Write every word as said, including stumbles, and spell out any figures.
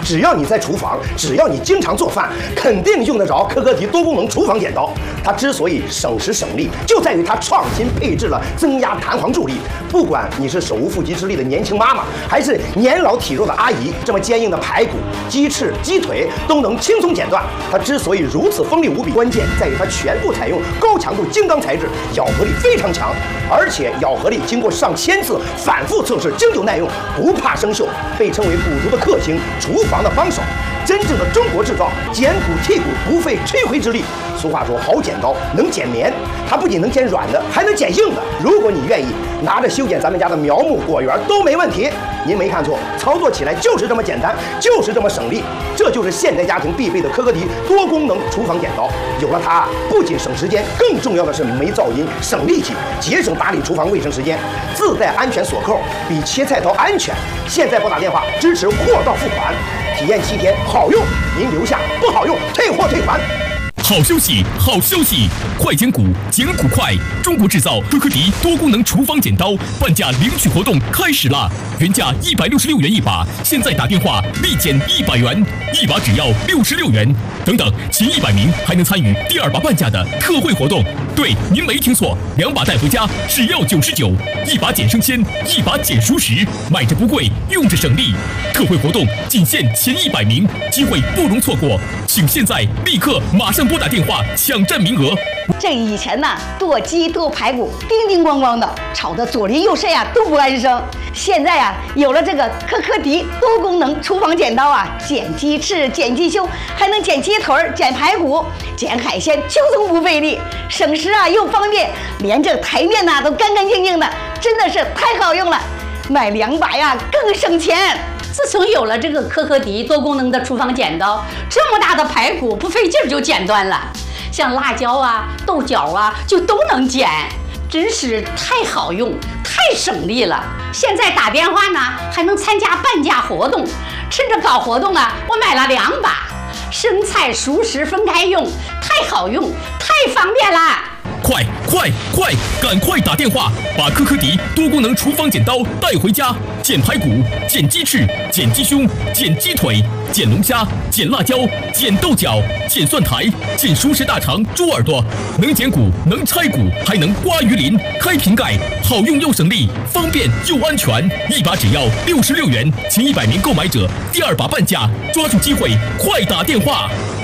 只要你在厨房，只要你经常做饭，肯定用得着科科迪多功能厨房剪刀。它之所以省时省力，就在于它创新配置了增压弹簧助力。不管你是手无缚鸡之力的年轻妈妈，还是年老体弱的阿姨，这么坚硬的排骨、鸡翅、鸡腿都能轻松剪断。它之所以如此锋利无比，关键在于它全部采用高强度精钢材质，咬合力非常强，而且咬合力经过上千次反复测试，经久耐用，不怕生锈，被称为古族的克星，厨房的帮手。真正的中国制造，剪骨剔骨不费吹灰之力。俗话说，好剪刀能剪棉，它不仅能剪软的，还能剪硬的。如果你愿意，拿着修剪咱们家的苗木果园都没问题。您没看错，操作起来就是这么简单，就是这么省力。这就是现代家庭必备的科科迪多功能厨房剪刀。有了它，不仅省时间，更重要的是没噪音、省力气，节省打理厨房卫生时间。自带安全锁扣，比切菜刀安全。现在拨打电话，支持货到付款。体验七天，好用您留下，不好用退货退款。 好消息，好消息！快剪骨，剪骨快！中国制造科科迪多功能厨房剪刀半价领取活动开始啦！原价一百六十六元一把，现在打电话立减一百元，一把只要六十六元。等等，前一百名还能参与第二把半价的特惠活动。对，您没听错，两把带回家只要九十九，一把减生鲜，一把减熟食，买着不贵，用着省力。特惠活动仅限前一百名，机会不容错过，请现在立刻马上拨打电话抢占名额。 这以前呢，剁鸡剁排骨叮叮咣咣的，吵得左邻右舍呀都不安生。现在呀，有了这个科科迪多功能厨房剪刀啊，剪鸡翅、剪鸡胸，还能剪鸡腿、剪排骨、剪海鲜，轻松不费力，省时啊又方便，连这台面呐都干干净净的，真的是太好用了。买两把呀更省钱。 自从有了这个科科迪多功能的厨房剪刀，这么大的排骨不费劲儿就剪断了，像辣椒啊、豆角啊就都能剪，真是太好用、太省力了。现在打电话呢还能参加半价活动，趁着搞活动啊，我买了两把，生菜熟食分开用，太好用、太方便啦！ 快快快，赶快打电话，把科科迪多功能厨房剪刀带回家，剪排骨、剪鸡翅、剪鸡胸、剪鸡腿、剪龙虾、剪辣椒、剪豆角、剪蒜苔、剪熟食大肠、猪耳朵，能剪骨，能拆骨，还能刮鱼鳞、开瓶盖，好用又省力，方便又安全，一把只要六十六元，前一百名购买者第二把半价，抓住机会，快打电话！